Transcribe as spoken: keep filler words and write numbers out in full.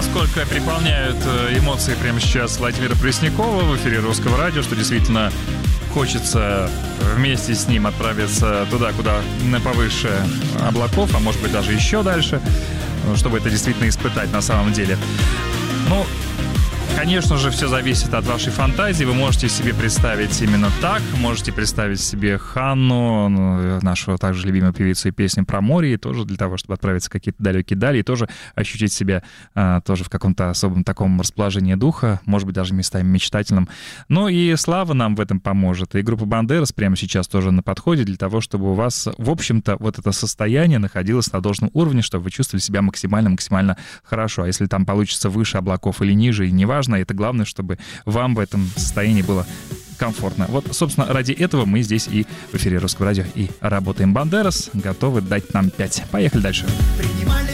насколько переполняют эмоции прямо сейчас Владимира Преснякова в эфире Русского радио, что действительно хочется вместе с ним отправиться туда, куда повыше облаков, а может быть даже еще дальше, чтобы это действительно испытать на самом деле. Ну, конечно же, все зависит от вашей фантазии. Вы можете себе представить именно так. Можете представить себе Ханну, нашу также любимую певицу, и песню про море, и тоже для того, чтобы отправиться в какие-то далекие дали, и тоже ощутить себя а, тоже в каком-то особом таком расположении духа, может быть, даже местами мечтательном. Ну и Слава нам в этом поможет. И группа Бандерас прямо сейчас тоже на подходе для того, чтобы у вас, в общем-то, вот это состояние находилось на должном уровне, чтобы вы чувствовали себя максимально-максимально хорошо. А если там получится выше облаков или ниже, и неважно, это главное, чтобы вам в этом состоянии было комфортно. Вот, собственно, ради этого мы здесь и в эфире Русского радио и работаем. Бандерас готовы дать нам пять. Поехали дальше. Принимали